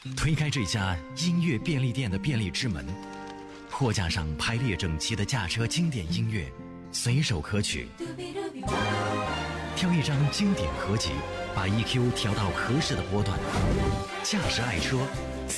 推开这家音乐便利店的便利之门，货架上排列整齐的驾车经典音乐，随手可取。挑一张经典合集，把 EQ 调到合适的波段。驾驶爱车